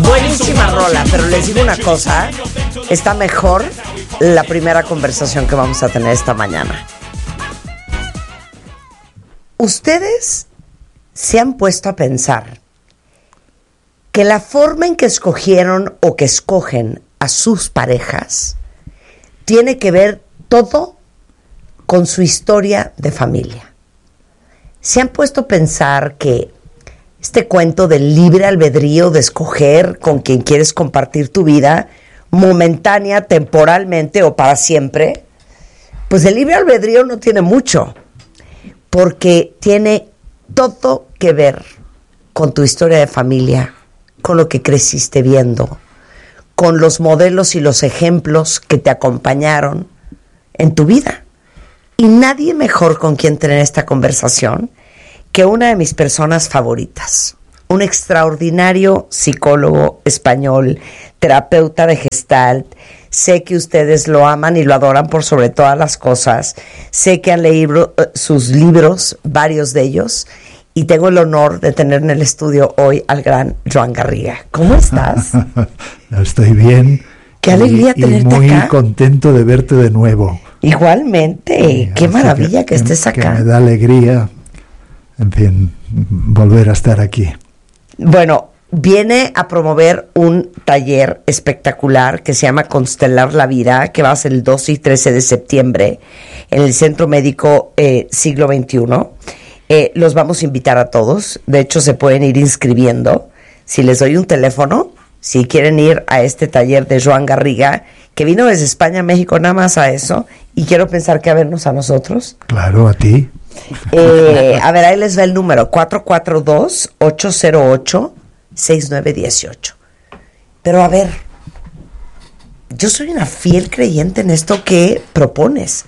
Buenísima rola, pero les digo una cosa, está mejor la primera conversación que vamos a tener esta mañana. Ustedes se han puesto a pensar que la forma en que escogieron o que escogen a sus parejas tiene que ver todo con su historia de familia. Se han puesto a pensar que este cuento del libre albedrío de escoger con quien quieres compartir tu vida, momentánea, temporalmente o para siempre, pues el libre albedrío no tiene mucho, porque tiene todo que ver con tu historia de familia, con lo que creciste viendo, con los modelos y los ejemplos que te acompañaron en tu vida. Y nadie mejor con quien tener esta conversación que una de mis personas favoritas, un extraordinario psicólogo español, terapeuta de Gestalt. Sé que ustedes lo aman y lo adoran por sobre todas las cosas. Sé que han leído sus libros, varios de ellos, y tengo el honor de tener en el estudio hoy al gran Joan Garriga. ¿Cómo estás? Estoy bien. Qué alegría tenerte acá. Y muy contento de verte de nuevo. Igualmente, qué maravilla que estés acá. Que me da alegría, en fin, volver a estar aquí. Bueno, viene a promover un taller espectacular que se llama Constelar la Vida, que va a ser el 12 y 13 de septiembre en el Centro Médico Siglo XXI. Los vamos a invitar a todos. De hecho, se pueden ir inscribiendo. Si les doy un teléfono, si quieren ir a este taller de Joan Garriga, que vino desde España a México nada más a eso, y quiero pensar que a vernos a nosotros. Claro, a ti. A ver, ahí les va el número, 442-808-6918. Pero a ver, yo soy una fiel creyente en esto que propones,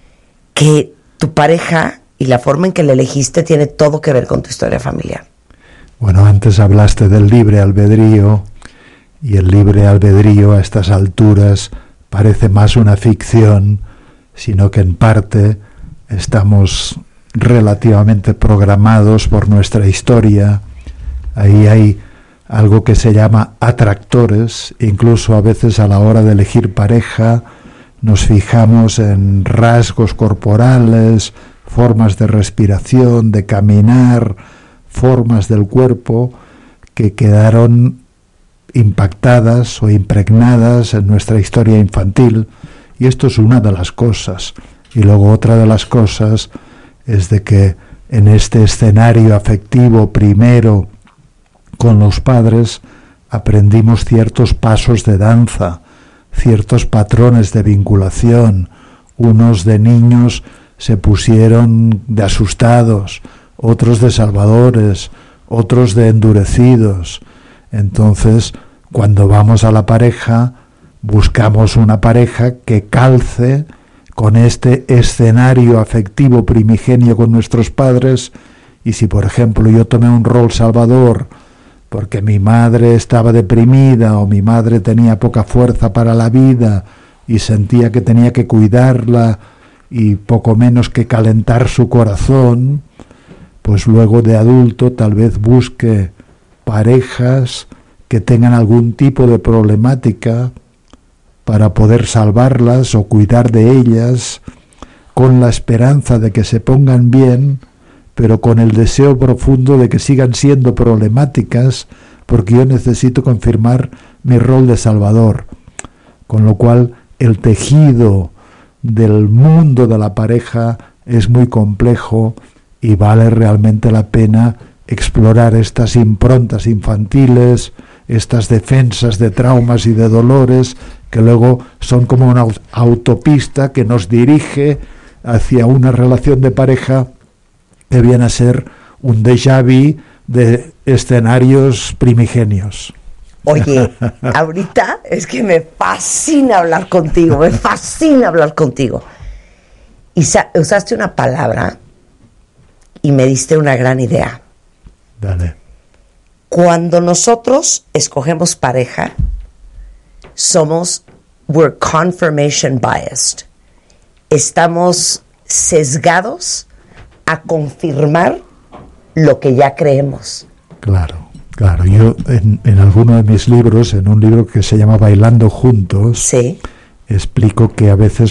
que tu pareja y la forma en que la elegiste tiene todo que ver con tu historia familiar. Bueno, antes hablaste del libre albedrío, y el libre albedrío a estas alturas parece más una ficción, sino que en parte estamos relativamente programados por nuestra historia. Ahí hay algo que se llama atractores, incluso a veces a la hora de elegir pareja nos fijamos en rasgos corporales, formas de respiración, de caminar, formas del cuerpo que quedaron impactadas o impregnadas en nuestra historia infantil, y esto es una de las cosas. Y luego otra de las cosas es de que en este escenario afectivo primero con los padres aprendimos ciertos pasos de danza, ciertos patrones de vinculación. Unos de niños se pusieron de asustados, otros de salvadores, otros de endurecidos. Entonces, cuando vamos a la pareja, buscamos una pareja que calce con este escenario afectivo primigenio con nuestros padres. Y si, por ejemplo, yo tomé un rol salvador porque mi madre estaba deprimida o mi madre tenía poca fuerza para la vida y sentía que tenía que cuidarla y poco menos que calentar su corazón, pues luego de adulto tal vez busque parejas que tengan algún tipo de problemática para poder salvarlas o cuidar de ellas, con la esperanza de que se pongan bien, pero con el deseo profundo de que sigan siendo problemáticas, porque yo necesito confirmar mi rol de salvador. Con lo cual el tejido del mundo de la pareja es muy complejo y vale realmente la pena explorar estas improntas infantiles, estas defensas de traumas y de dolores, que luego son como una autopista que nos dirige hacia una relación de pareja que viene a ser un déjà vu de escenarios primigenios. Oye, ahorita es que me fascina hablar contigo, Y usaste una palabra y me diste una gran idea. Dale. Cuando nosotros escogemos pareja, we're confirmation biased. Estamos sesgados a confirmar lo que ya creemos. Claro. Claro, yo en alguno de mis libros, en un libro que se llama Bailando Juntos, Sí. explico que a veces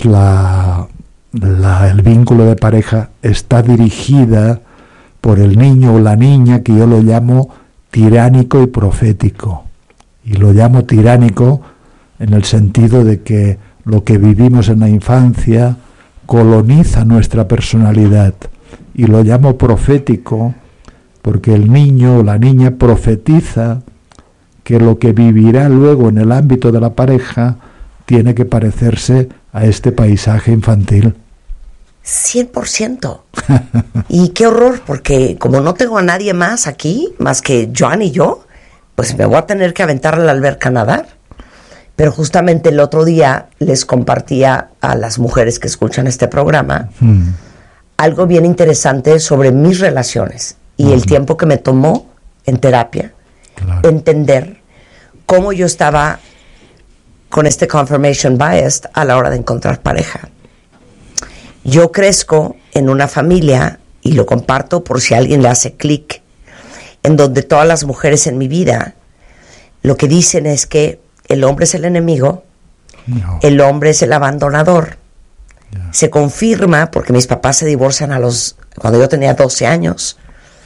el vínculo de pareja está dirigida por el niño o la niña, que yo lo llamo tiránico y profético. Y lo llamo tiránico en el sentido de que lo que vivimos en la infancia coloniza nuestra personalidad. Y lo llamo profético porque el niño o la niña profetiza que lo que vivirá luego en el ámbito de la pareja tiene que parecerse a este paisaje infantil. 100%. Y qué horror, porque como no tengo a nadie más aquí, más que Joan y yo, pues me voy a tener que aventar a la alberca a nadar. Pero justamente el otro día les compartía a las mujeres que escuchan este programa algo bien interesante sobre mis relaciones y el tiempo que me tomó en terapia, Claro. entender cómo yo estaba con este confirmation bias a la hora de encontrar pareja. Yo crezco en una familia, y lo comparto por si a alguien le hace clic, en donde todas las mujeres en mi vida lo que dicen es que el hombre es el enemigo, No. el hombre es el abandonador. Se confirma, porque mis papás se divorcian cuando yo tenía 12 años,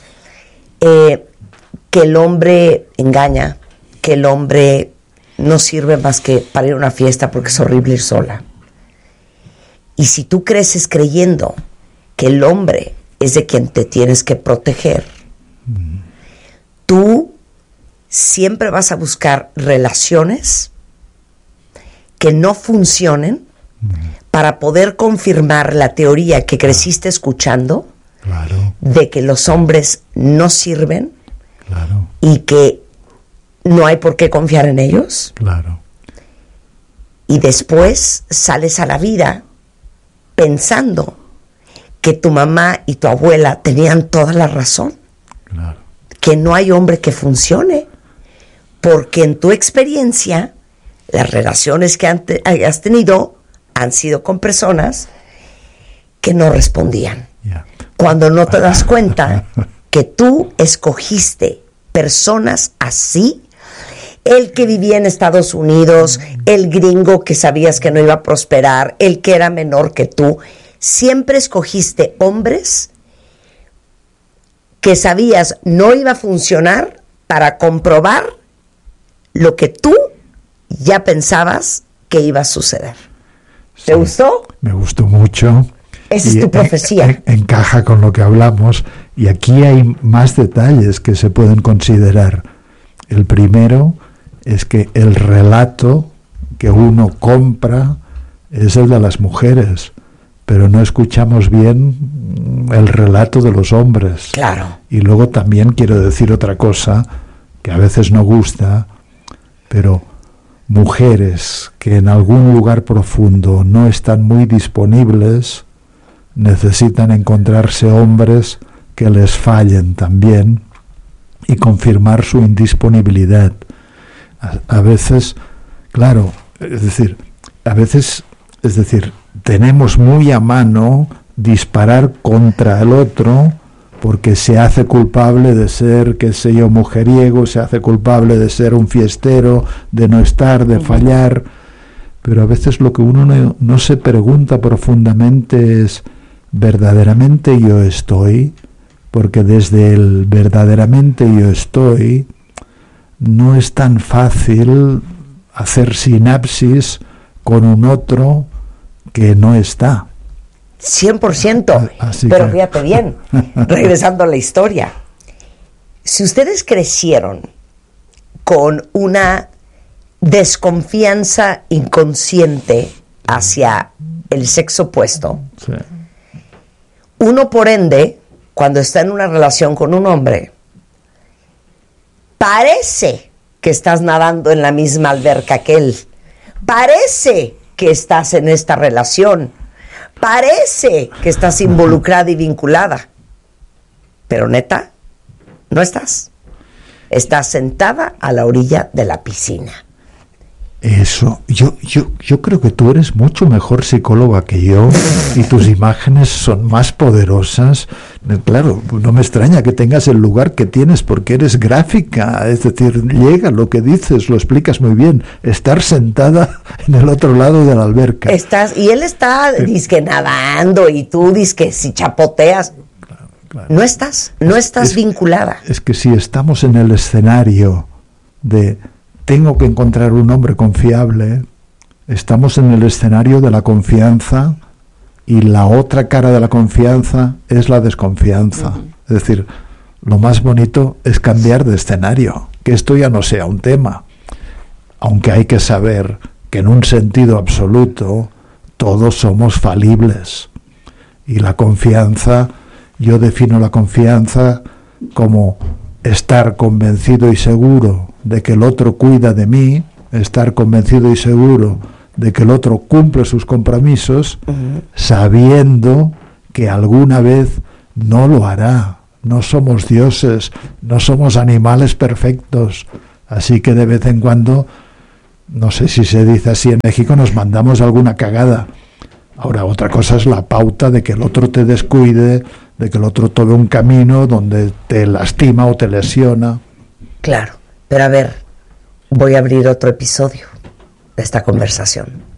que el hombre engaña, que el hombre no sirve más que para ir a una fiesta porque es horrible ir sola. Y si tú creces creyendo que el hombre es de quien te tienes que proteger, tú siempre vas a buscar relaciones que no funcionen para poder confirmar la teoría que creciste escuchando, Claro, de que los hombres no sirven claro, y que no hay por qué confiar en ellos. claro. Y después sales a la vida pensando que tu mamá y tu abuela tenían toda la razón, Claro. que no hay hombre que funcione, porque en tu experiencia las relaciones que hayas tenido han sido con personas que no respondían. Ya. Cuando no te das cuenta que tú escogiste personas así, el que vivía en Estados Unidos, el gringo que sabías que no iba a prosperar, el que era menor que tú, siempre escogiste hombres que sabías no iba a funcionar para comprobar lo que tú ya pensabas que iba a suceder. ¿Te gustó? Me gustó mucho. Esa es Y tu profecía. encaja con lo que hablamos, y aquí hay más detalles que se pueden considerar. El primero es que el relato que uno compra es el de las mujeres, pero no escuchamos bien el relato de los hombres. Claro. Y luego también quiero decir otra cosa que a veces no gusta, pero mujeres que en algún lugar profundo no están muy disponibles necesitan encontrarse hombres que les fallen también y confirmar su indisponibilidad. A veces, claro, es decir, tenemos muy a mano disparar contra el otro porque se hace culpable de ser, qué sé yo, mujeriego, se hace culpable de ser un fiestero, de no estar, de fallar, pero a veces lo que uno no se pregunta profundamente es, ¿verdaderamente yo estoy? Porque desde el verdaderamente yo estoy no es tan fácil hacer sinapsis con un otro que no está. 100%. Pero que... fíjate bien, regresando a la historia. Si ustedes crecieron con una desconfianza inconsciente hacia el sexo opuesto, Sí. uno por ende, cuando está en una relación con un hombre, parece que estás nadando en la misma alberca que él. Parece que estás en esta relación. Parece que estás involucrada y vinculada. Pero neta, no estás. Estás sentada a la orilla de la piscina. Eso, yo creo que tú eres mucho mejor psicóloga que yo y tus imágenes son más poderosas. Claro, no me extraña que tengas el lugar que tienes porque eres gráfica, es decir, llega lo que dices, lo explicas muy bien. Estar sentada en el otro lado de la alberca. Y él está disque nadando y tú disque si chapoteas. Claro. No estás vinculada. Es que si estamos en el escenario de tengo que encontrar un hombre confiable, estamos en el escenario de la confianza y la otra cara de la confianza es la desconfianza. Es decir, lo más bonito es cambiar de escenario, que esto ya no sea un tema, aunque hay que saber que en un sentido absoluto todos somos falibles y la confianza, yo defino la confianza como estar convencido y seguro de que el otro cuida de mí, estar convencido y seguro de que el otro cumple sus compromisos, sabiendo que alguna vez no lo hará. No somos dioses, no somos animales perfectos, así que de vez en cuando, no sé si se dice así en México, nos mandamos alguna cagada. Ahora, otra cosa es la pauta de que el otro te descuide, de que el otro tome un camino donde te lastima o te lesiona. Claro, pero a ver, voy a abrir otro episodio de esta conversación.